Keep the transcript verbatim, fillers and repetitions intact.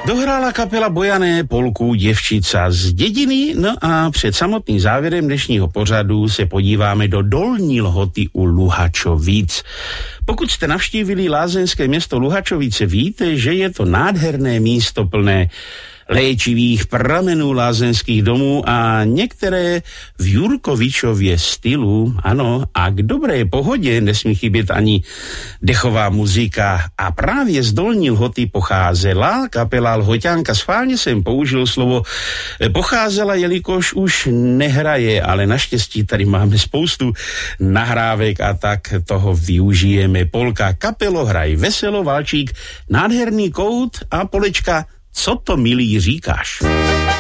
Dohrála kapela Bojané polku Děvčica z dědiny, no a před samotným závěrem dnešního pořadu se podíváme do Dolní Lhoty u Luhačovic. Pokud jste navštívili lázeňské město Luhačovice, víte, že je to nádherné místo plné léčivých pramenů lázeňských domů a některé v Jurkovičově stylu, ano, a k dobré pohodě nesmí chybět ani dechová muzika. A právě z Dolní Lhoty pocházela kapela Lhoťánka. Schválně jsem použil slovo pocházela, jelikož už nehraje, ale naštěstí tady máme spoustu nahrávek a tak toho využijeme. Polka, kapelo, hraj veselo, valčík, nádherný kout a polečka Co to, milý, říkáš?